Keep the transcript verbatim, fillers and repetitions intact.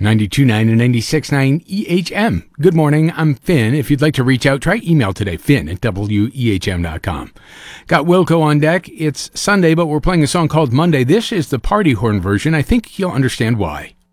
ninety-two point nine and ninety-six point nine E H M. Good morning, I'm Finn. If you'd like to reach out, try email today, finn at W E H M dot com. Got Wilco on deck. It's Sunday, but we're playing a song called Monday. This is the party horn version. I think you'll understand why.